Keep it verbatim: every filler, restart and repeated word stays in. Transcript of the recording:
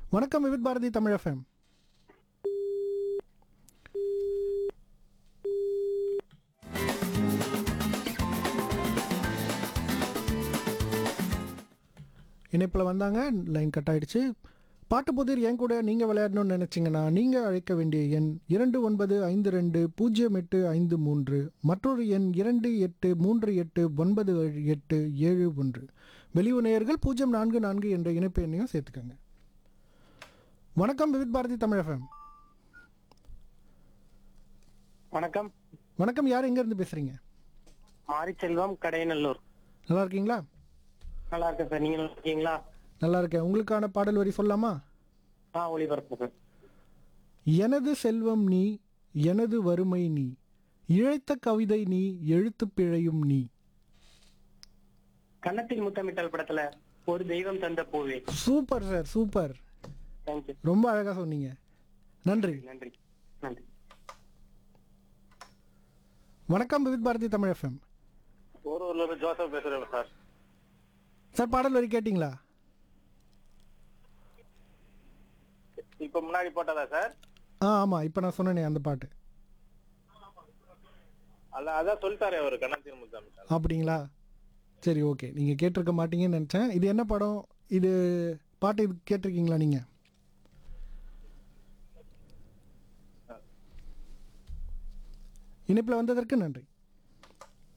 வணக்கம் விவித் பாரதி தமிழ் எஃப்எம். இணைப்பில் வந்தாங்க, லைன் கட் ஆயிடுச்சு. பாட்டு புதிர் என் கூட நீங்கள் விளையாடணும்னு நினச்சிங்கன்னா நீங்கள் அழைக்க வேண்டிய எண் இரண்டு ஒன்பது ஐந்து ரெண்டு பூஜ்ஜியம் எட்டு ஐந்து மூன்று, மற்றொரு எண் இரண்டு எட்டு மூன்று எட்டு ஒன்பது எட்டு ஏழு ஒன்று. வெளியூர் நேயர்கள் பூஜ்ஜியம் நான்கு நான்கு என்ற இணைப்பு எண்ணையும் சேர்த்துக்கோங்க. வணக்கம் விவித் பாரதி தமிழ் எஃப்எம். வணக்கம். வணக்கம், யார் எங்கேருந்து பேசுகிறீங்க? மாரிச்செல்வம், கடையநல்லூர். நல்லா இருக்கீங்களா? நல்லா இருக்கேன் சார், நீங்க நல்லா இருக்கீங்களா? நல்லா இருக்கேன். உங்களுக்கான பாடல் வரி சொல்லலாமா? ஆ, ஒளிபரப்பு சார். எனது செல்வம் நீ, எனது வறுமை நீ, இழைத்த கவிதை நீ, எழுத்து பிழையும் நீ. கன்னத்தில் முத்தமிட்டல் படத்துல ஒரு தெய்வம் தந்த பூவே. Super sir, super. தேங்க்யூ. ரொம்ப அழகா சொன்னீங்க. நன்றி. நன்றி நன்றி. வணக்கம் விவித் பாரதி தமிழ் எஃப்எம். ஊரூர்ல இருந்து ஜோசப் பேசுறேன் சார். சார், பாடல் வரி கேட்டிங்களா? இப்ப முன்னாடி போட்டதா சார்? ஆ ஆமாம், இப்போ நான் சொன்னேனே அந்த பாட்டு. அல்ல, அதான் சொல்லிட்டாரே அவரு, கண்ணத்தில் முத்தமிட்டார். அப்படிங்களா? சரி, ஓகே. நீங்கள் கேட்டிருக்க மாட்டீங்கன்னு நினச்சேன். இது என்ன படம்? இது பாட்டு இது கேட்டிருக்கீங்களா நீங்கள்? இணைப்பில் வந்ததற்கு நன்றி.